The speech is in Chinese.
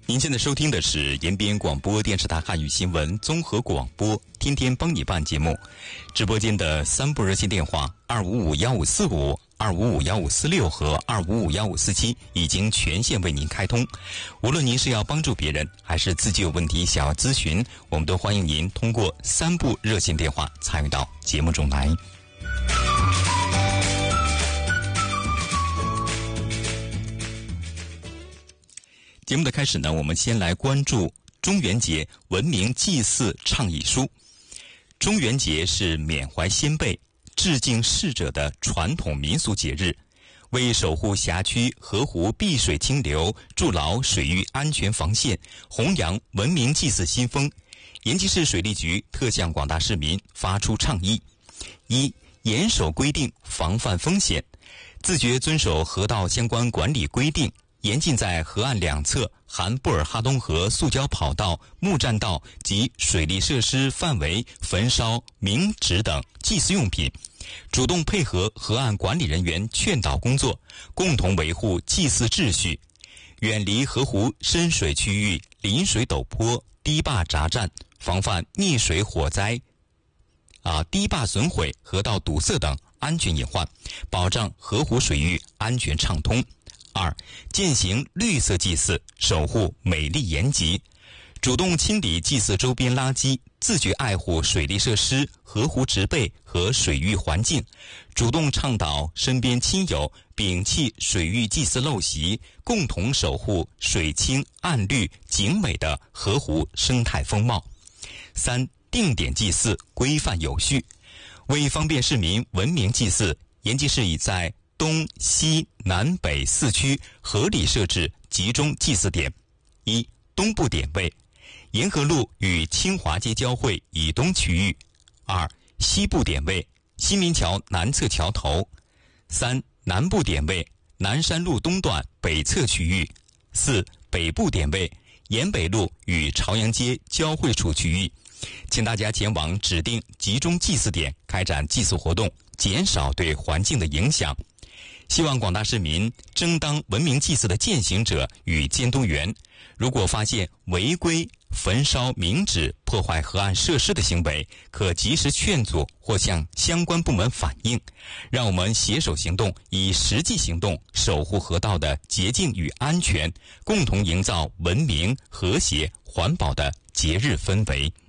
您现在收听的是延边广播电视台汉语新闻综合广播，天天帮你办节目。直播间的3部热线电话2551545、2551546和2551547已经全线为您开通。无论您是要帮助别人，还是自己有问题想要咨询，我们都欢迎您通过3部热线电话参与到节目中来。节目的开始呢，我们先来关注中元节文明祭祀倡议书。中元节是缅怀先辈、致敬逝者的传统民俗节日，为守护辖区河湖碧水清流，筑牢水域安全防线，弘扬文明祭祀新风，延吉市水利局特向广大市民发出倡议：一、严守规定，防范风险，自觉遵守河道相关管理规定，严禁在河岸两侧含布尔哈东河塑胶跑道、木栈道及水利设施范围焚烧冥纸等祭祀用品，主动配合河岸管理人员劝导工作，共同维护祭祀秩序，远离河湖深水区域、临水陡坡、堤坝闸占，防范溺水火灾、堤坝损毁、河道堵塞等安全隐患，保障河湖水域安全畅通。2、践行绿色祭祀，守护美丽延吉，主动清理祭祀周边垃圾，自觉爱护水利设施、河湖植被和水域环境，主动倡导身边亲友摒弃水域祭祀陋习，共同守护水清岸绿景美的河湖生态风貌。3、定点祭祀，规范有序，为方便市民文明祭祀，延吉市已在东西南北4区合理设置集中祭祀点。一、东部点位，沿河路与清华街交汇以东区域。2、西部点位，西民桥南侧桥头。3、南部点位，南山路东段北侧区域。4、北部点位，沿北路与朝阳街交汇处区域。请大家前往指定集中祭祀点开展祭祀活动，减少对环境的影响。希望广大市民争当文明祭祀的践行者与监督员，如果发现违规焚烧冥纸、破坏河岸设施的行为，可及时劝阻或向相关部门反映。让我们携手行动，以实际行动守护河道的洁净与安全，共同营造文明、和谐、环保的节日氛围。